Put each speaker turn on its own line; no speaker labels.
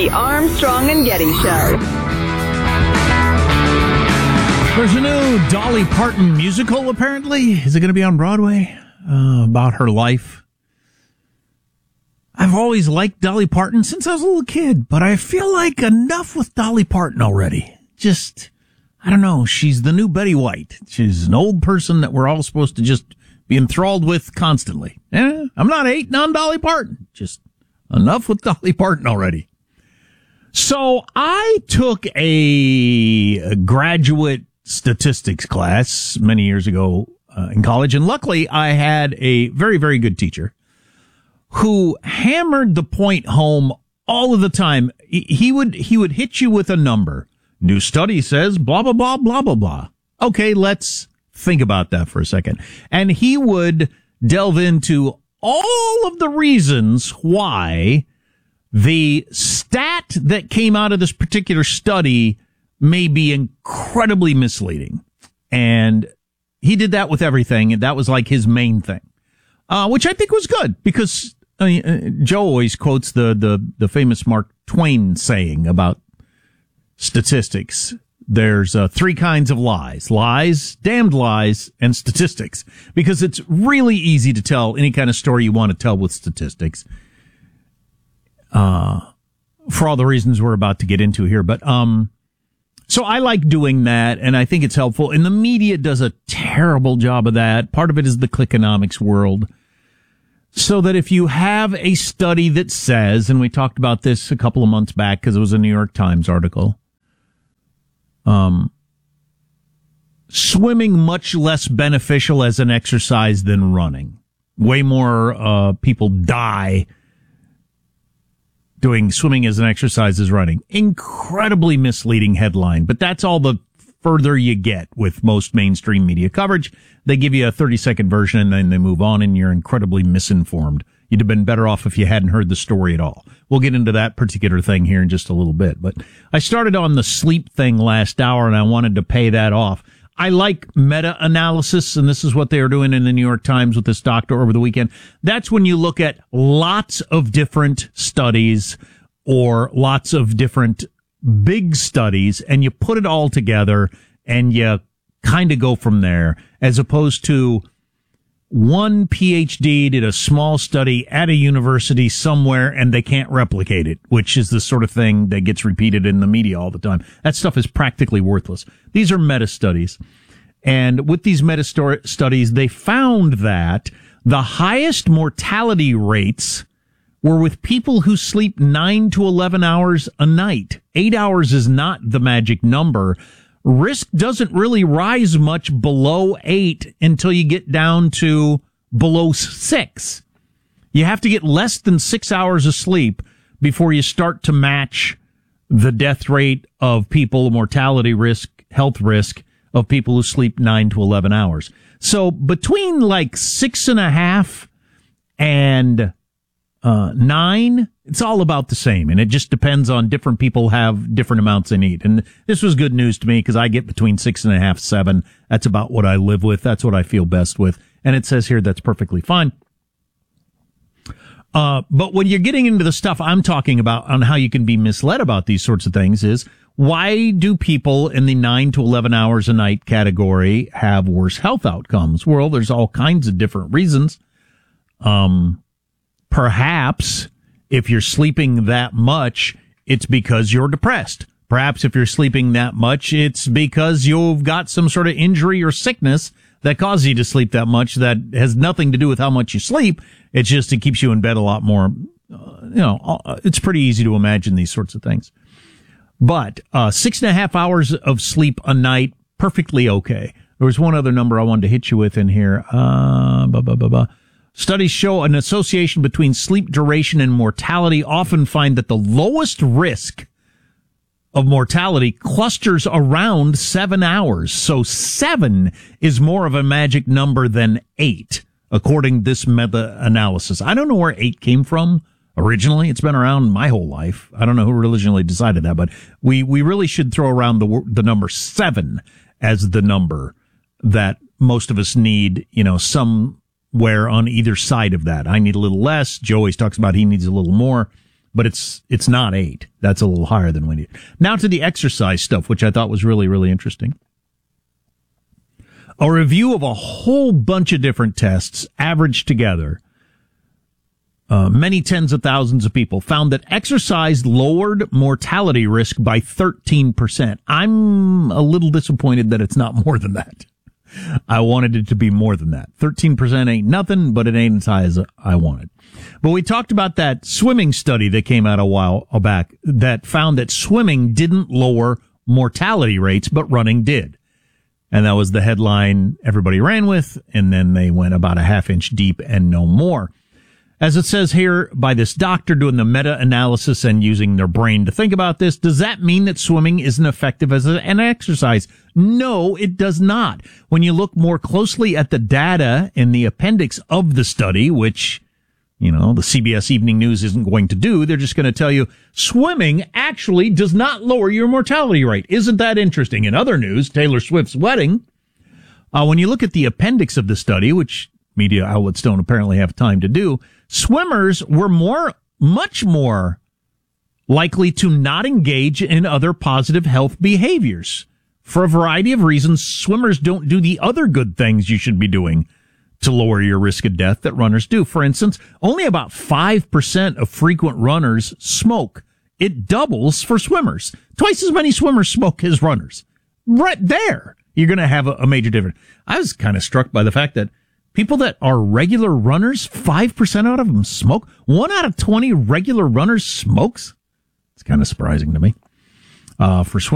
The Armstrong and Getty Show.
There's a new Dolly Parton musical, apparently. Is it going to be on Broadway? About her life. I've always liked Dolly Parton since I was a little kid, but I feel like enough with Dolly Parton already. Just, I don't know. She's the new Betty White. She's an old person that we're all supposed to just be enthralled with constantly. I'm not hating on Dolly Parton. Just enough with Dolly Parton already. So I took a graduate statistics class many years ago in college, and luckily I had a very, very good teacher who hammered the point home all of the time. He would hit you with a number. New study says blah, blah, blah, blah, blah, blah. Okay, let's think about that for a second. And he would delve into all of the reasons why the stat that came out of this particular study may be incredibly misleading. And he did that with everything, and that was like his main thing, which I think was good because Joe always quotes the famous Mark Twain saying about statistics. There's 3 kinds of lies: lies, damned lies, and statistics, because it's really easy to tell any kind of story you want to tell with statistics. For all the reasons we're about to get into here. But, so I like doing that, and I think it's helpful. And the media does a terrible job of that. Part of it is the clickonomics world. So that if you have a study that says, and we talked about this a couple of months back because it was a New York Times article, swimming much less beneficial as an exercise than running. Way more, people die doing swimming as an exercise as running. Incredibly misleading headline, but that's all the further you get with most mainstream media coverage. They give you a 30-second version and then they move on, and you're incredibly misinformed. You'd have been better off if you hadn't heard the story at all. We'll get into that particular thing here in just a little bit, but I started on the sleep thing last hour and I wanted to pay that off. I like meta-analysis, and this is what they were doing in the New York Times with this doctor over the weekend. That's when you look at lots of different studies or lots of different big studies, and you put it all together, and you kind of go from there, as opposed to one PhD did a small study at a university somewhere, and they can't replicate it, which is the sort of thing that gets repeated in the media all the time. That stuff is practically worthless. These are meta-studies. And with these meta-studies, they found that the highest mortality rates were with people who sleep 9 to 11 hours a night. 8 hours is not the magic number. Risk doesn't really rise much below 8 until you get down to below 6. You have to get less than 6 hours of sleep before you start to match the death rate of people, mortality risk, health risk of people who sleep 9 to 11 hours. So between like 6.5 and 9, it's all about the same, and it just depends on different people have different amounts they need. And this was good news to me because I get between 6.5, 7. That's about what I live with. That's what I feel best with. And it says here that's perfectly fine. But when you're getting into the stuff I'm talking about on how you can be misled about these sorts of things is, why do people in the 9 to 11 hours a night category have worse health outcomes? Well, there's all kinds of different reasons. Perhaps if you're sleeping that much, it's because you're depressed. Perhaps if you're sleeping that much, it's because you've got some sort of injury or sickness that causes you to sleep that much that has nothing to do with how much you sleep. It's just it keeps you in bed a lot more. It's pretty easy to imagine these sorts of things. But 6.5 hours of sleep a night, perfectly okay. There was one other number I wanted to hit you with in here. Studies show an association between sleep duration and mortality, often find that the lowest risk of mortality clusters around 7 hours. So 7 is more of a magic number than 8, according to this meta-analysis. I don't know where 8 came from originally. It's been around my whole life. I don't know who originally decided that, but we really should throw around the number 7 as the number that most of us need, somewhere on either side of that. I need a little less. Joe always talks about he needs a little more. but it's not 8. That's a little higher than we need. Now to the exercise stuff, which I thought was really, really interesting. A review of a whole bunch of different tests averaged together, many tens of thousands of people, found that exercise lowered mortality risk by 13%. I'm a little disappointed that it's not more than that. I wanted it to be more than that. 13% ain't nothing, but it ain't as high as I wanted. But we talked about that swimming study that came out a while back that found that swimming didn't lower mortality rates, but running did. And that was the headline everybody ran with, and then they went about a half-inch deep and no more. As it says here by this doctor doing the meta-analysis and using their brain to think about this, does that mean that swimming isn't effective as an exercise? No, it does not. When you look more closely at the data in the appendix of the study, which, the CBS Evening News isn't going to do, they're just going to tell you swimming actually does not lower your mortality rate. Isn't that interesting? In other news, Taylor Swift's wedding, when you look at the appendix of the study, which media outlets don't apparently have time to do, swimmers were much more likely to not engage in other positive health behaviors. For a variety of reasons, swimmers don't do the other good things you should be doing to lower your risk of death that runners do. For instance, only about 5% of frequent runners smoke. It doubles for swimmers. Twice as many swimmers smoke as runners. Right there, you're going to have a major difference. I was kind of struck by the fact that people that are regular runners, 5% out of them smoke. 1 out of 20 regular runners smokes. It's kind of surprising to me. For swimmers,